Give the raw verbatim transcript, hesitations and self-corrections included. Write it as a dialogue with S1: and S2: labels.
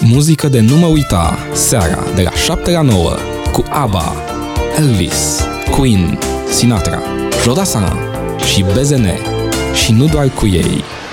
S1: Muzică de nu mă uita, seara de la șapte la nouă, cu ABBA, Elvis, Queen, Sinatra, Jodassin și B Z N. Și nu doar cu ei.